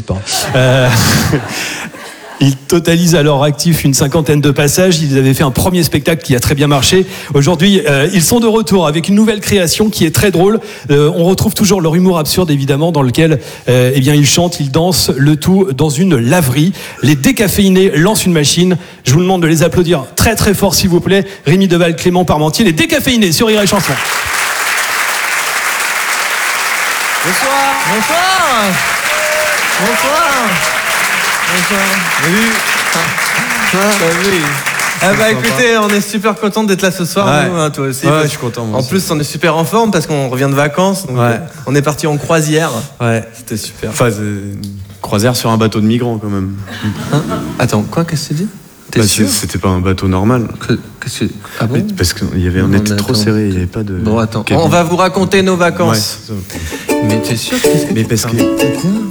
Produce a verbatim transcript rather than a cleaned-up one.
n'hésite pas. Euh... Ils totalisent à leur actif une cinquantaine de passages. Ils avaient fait un premier spectacle qui a très bien marché. Aujourd'hui, euh, ils sont de retour avec une nouvelle création qui est très drôle. Euh, on retrouve toujours leur humour absurde, évidemment, dans lequel euh, eh bien, ils chantent, ils dansent, le tout dans une laverie. Les Décaféinés lancent une machine. Je vous demande de les applaudir très très fort, s'il vous plaît. Rémi Deval, Clément Parmentier, les Décaféinés sur Rire et Chanson. Bonsoir. Bonsoir. Bonsoir. Bonsoir. Salut. Salut. Ah bah écoutez, on est super content d'être là ce soir, ouais. nous, hein, toi aussi. Ouais, je suis content. Moi en aussi. plus, on est super en forme parce qu'on revient de vacances. Donc ouais. On est parti en croisière. Ouais. C'était super. Enfin, une croisière sur un bateau de migrants quand même. Hein Attends, quoi, qu'est-ce que tu dis? Bah, c'était pas un bateau normal. Que, qu'est-ce que... Ah bon? Parce qu'on y avait, on, on était trop serré, il n'y avait pas de. Bon, attends, cabine. On va vous raconter nos vacances. Ouais, mais t'es sûr que... Mais parce que.